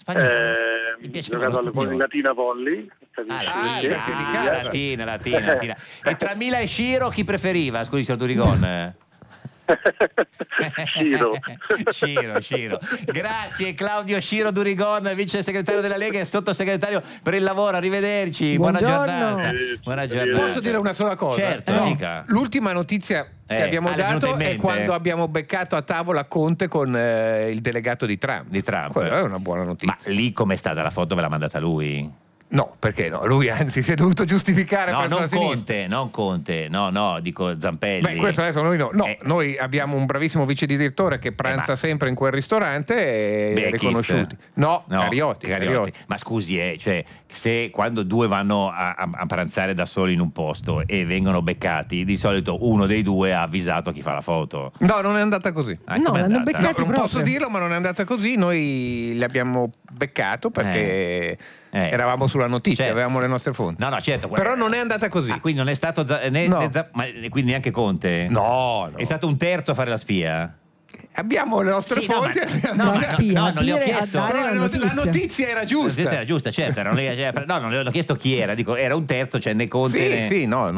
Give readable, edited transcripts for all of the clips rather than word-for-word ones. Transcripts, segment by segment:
Giocato con Latina Volley. Latina. E tra Mila e Ciro chi preferiva? Scusi, signor Durigon. Ciro. Grazie Claudio Ciro Durigon, vice segretario della Lega e sottosegretario per il lavoro. Arrivederci. Buongiorno. Buona giornata. Posso dire una sola cosa? Certo, dica. L'ultima notizia che abbiamo dato è quando abbiamo beccato a tavola Conte con il delegato di Trump. Quella è una buona notizia. Ma lì com'è stata la foto? Ve l'ha mandata lui? No, perché no? Lui anzi si è dovuto giustificare presso la sinistra. Non Conte, no, dico Zampelli. Beh, questo adesso noi no. Noi abbiamo un bravissimo vice direttore che pranza sempre in quel ristorante e riconosciuti. No, Cariotti. Ma scusi, cioè, se quando due vanno a pranzare da soli in un posto e vengono beccati, di solito uno dei due ha avvisato chi fa la foto. No, non è andata così. L'hanno beccati non posso dirlo, ma non è andata così. Noi l'abbiamo beccato perché eravamo sulla notizia, avevamo le nostre fonti. No, certo. Però non è andata così. Quindi non è stato quindi neanche Conte? No. È stato un terzo a fare la spia? Abbiamo le nostre fonti. Non le ho chiesto. La notizia era giusta. La notizia era giusta, certo. Non le ho chiesto chi era. Dico, era un terzo, cioè né Conte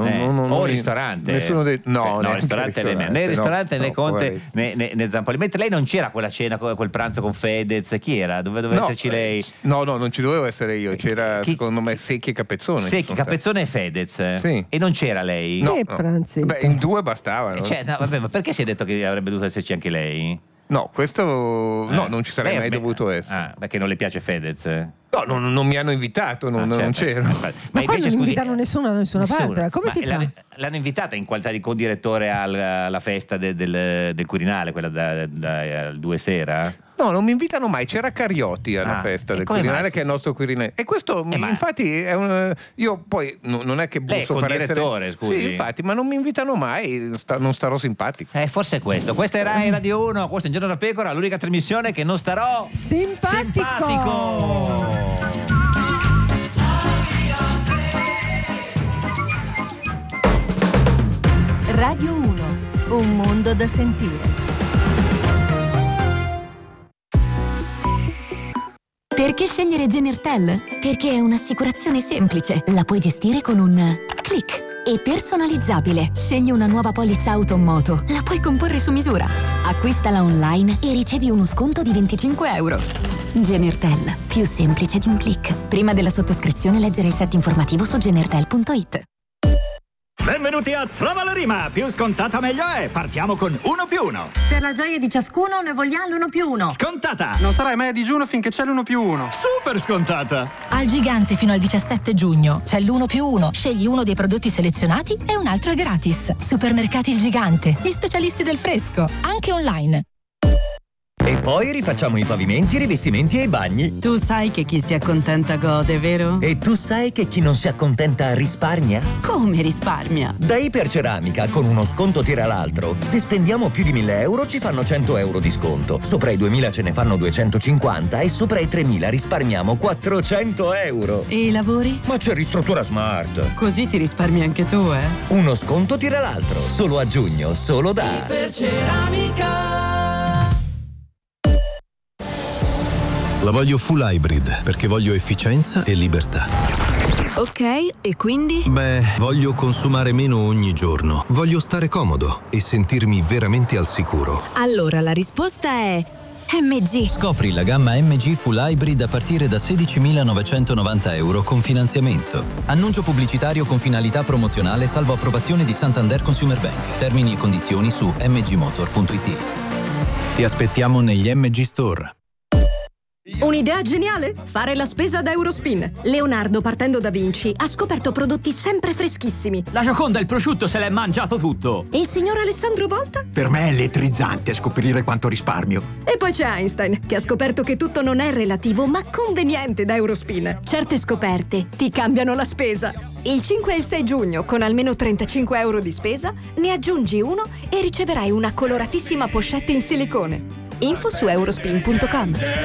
o il ristorante. Nessuno no, ristorante né il ristorante né Conte né Zampolli. Mentre lei non c'era quella cena, quel pranzo con Fedez. Chi era? Doveva esserci lei? No, non ci dovevo essere io. C'era secondo me Secchi e Capezzone. Capezzone e Fedez. Sì. E non c'era lei? No. Beh, in due bastavano. Ma perché si è detto che avrebbe dovuto esserci anche lei? No, questo non ci sarebbe mai dovuto essere. Perché non le piace Fedez? No, non mi hanno invitato, non c'ero. Ma invece, non invitano nessuno da nessuna parte. Come si fa? L'hanno invitata in qualità di condirettore alla festa del Quirinale, quella da 2 sera? No, non mi invitano mai. C'era Cariotti alla festa del Quirinale, che è il nostro Quirinale. E questo, infatti, è io poi non è che busso per essere... scusi. Sì, infatti, ma non mi invitano mai. Non starò simpatico. Forse è questo. Questa è Rai Radio 1, questo è Un Giorno da Pecora, l'unica trasmissione che non starò simpatico. Radio 1, un mondo da sentire. Perché scegliere Genertel? Perché è un'assicurazione semplice, la puoi gestire con un click. E personalizzabile. Scegli una nuova polizza auto o moto, la puoi comporre su misura. Acquistala online e ricevi uno sconto di €25. Genertel, più semplice di un click. Prima della sottoscrizione leggere il set informativo su genertel.it. Benvenuti a Trova la Rima! Più scontata meglio è! Partiamo con 1+1. Per la gioia di ciascuno ne vogliamo l'1+1. Scontata! Non sarai mai a digiuno finché c'è l'1+1. Super scontata! Al Gigante fino al 17 giugno c'è l'1+1. Scegli uno dei prodotti selezionati e un altro è gratis. Supermercati Il Gigante, gli specialisti del fresco, anche online. E poi rifacciamo i pavimenti, i rivestimenti e i bagni. Tu sai che chi si accontenta gode, vero? E tu sai che chi non si accontenta risparmia? Come risparmia? Da Iperceramica, con uno sconto tira l'altro. Se spendiamo più di €1.000 ci fanno €100 di sconto. Sopra i 2.000 ce ne fanno 250 e sopra i 3.000 risparmiamo €400. E i lavori? Ma c'è Ristruttura Smart. Così ti risparmi anche tu, Uno sconto tira l'altro. Solo a giugno, solo da Iperceramica. La voglio full hybrid perché voglio efficienza e libertà. Ok, e quindi? Beh, voglio consumare meno ogni giorno. Voglio stare comodo e sentirmi veramente al sicuro. Allora la risposta è MG. Scopri la gamma MG Full Hybrid a partire da €16.990 con finanziamento. Annuncio pubblicitario con finalità promozionale salvo approvazione di Santander Consumer Bank. Termini e condizioni su mgmotor.it. Ti aspettiamo negli MG Store. Un'idea geniale? Fare la spesa da Eurospin. Leonardo, partendo da Vinci, ha scoperto prodotti sempre freschissimi. La Gioconda, il prosciutto, se l'è mangiato tutto. E il signor Alessandro Volta? Per me è elettrizzante scoprire quanto risparmio. E poi c'è Einstein, che ha scoperto che tutto non è relativo, ma conveniente da Eurospin. Certe scoperte ti cambiano la spesa. Il 5 e il 6 giugno, con almeno €35 di spesa, ne aggiungi uno e riceverai una coloratissima pochette in silicone. Info su eurospin.com.